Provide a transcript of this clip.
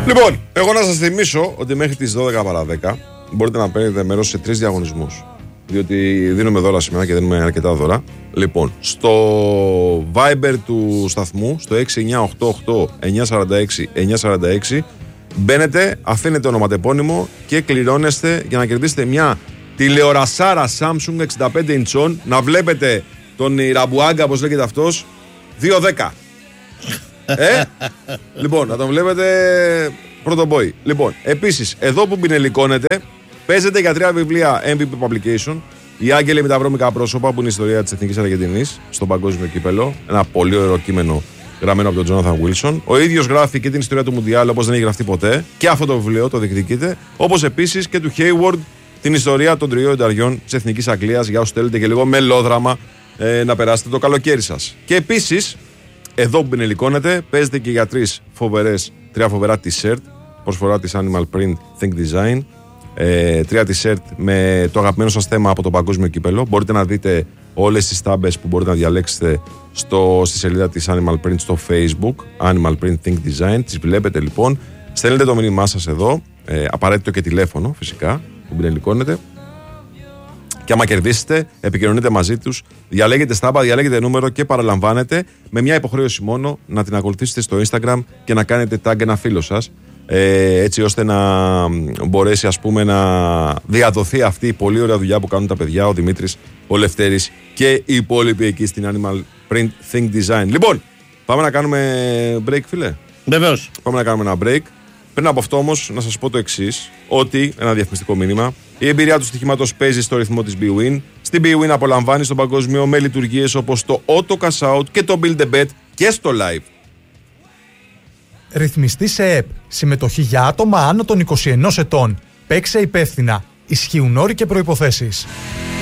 Λοιπόν, εγώ να σας θυμίσω ότι μέχρι τις 12 παρά 10 μπορείτε να παίρνετε μέρος σε 3 διαγωνισμούς. Διότι δίνουμε δώρα σήμερα και δίνουμε αρκετά δώρα. Λοιπόν, στο Viber του σταθμού, στο 6988-946-946, μπαίνετε, αφήνετε ονοματεπώνυμο και κληρώνεστε για να κερδίσετε μια τηλεορασάρα Samsung 65 inch, να βλέπετε τον Ραμπουάγκα, όπως λέγεται αυτός, 2-10. Λοιπόν, να τον βλέπετε πρώτο boy. Λοιπόν, επίσης, εδώ που πινελικώνετε, παίζετε για 3 βιβλία MVP Publication. Οι Άγγελοι με τα βρώμικα πρόσωπα, που είναι η ιστορία της Εθνικής Αργεντινής στο παγκόσμιο κύπελο. Ένα πολύ ωραίο κείμενο γραμμένο από τον Τζόναθαν Βίλσον. Ο ίδιος γράφει και την ιστορία του Μουντιάλ όπως δεν έχει γραφτεί ποτέ. Και αυτό το βιβλίο το διεκδικείτε. Όπως επίσης και του Hayward, την ιστορία των τριών ενταριών της Εθνικής Αγγλίας. Για όσους θέλετε και λίγο μελόδραμα να περάσετε το καλοκαίρι σας. Και επίσης, εδώ που πινελικώνετε, παίζετε και για 3 φοβερά t-shirt. Προσφορά της Animal Print Think Design. 3 t-shirt με το αγαπημένο σας θέμα από το παγκόσμιο κύπελο. Μπορείτε να δείτε όλες τις τάμπες που μπορείτε να διαλέξετε στη σελίδα της Animal Print στο Facebook. Animal Print Think Design. Τις βλέπετε λοιπόν. Στέλνετε το μήνυμά σας εδώ. Απαραίτητο και τηλέφωνο φυσικά που πινελικώνετε. Και άμα κερδίσετε, επικοινωνείτε μαζί τους, διαλέγετε στάμπα, διαλέγετε νούμερο και παραλαμβάνετε με μια υποχρέωση μόνο να την ακολουθήσετε στο Instagram και να κάνετε tag ένα φίλο σας. Έτσι ώστε να μπορέσει, ας πούμε, να διαδοθεί αυτή η πολύ ωραία δουλειά που κάνουν τα παιδιά, ο Δημήτρης, ο Λευτέρης και οι υπόλοιποι εκεί στην Animal Print Think Design. Λοιπόν, πάμε να κάνουμε break, φίλε. Βεβαίως. Πάμε να κάνουμε ένα break. Πριν από αυτό όμως, να σας πω το εξής, ότι, ένα διαφημιστικό μήνυμα, η εμπειρία του στοιχήματος παίζει στο ρυθμό της BWIN. Στην BWIN απολαμβάνει στον παγκόσμιο με λειτουργίες όπως το Auto Cash Out και το Build a Bet και στο Live. Ρυθμιστή σε ΕΠ. Συμμετοχή για άτομα άνω των 21 ετών. Παίξε υπεύθυνα. Ισχύουν όροι και προϋποθέσεις.